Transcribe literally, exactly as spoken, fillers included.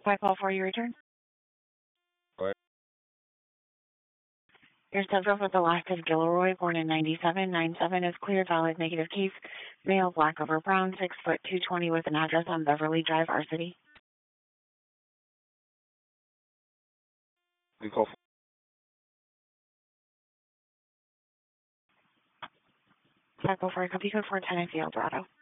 Five call for your return. Go ahead. Your subject with the last is Gilroy, born in ninety-seven. ninety-seven is clear, valid, negative case. Male, black over brown, six foot two twenty with an address on Beverly Drive, our city. You call Five call for a copy code for ten I C Eldorado.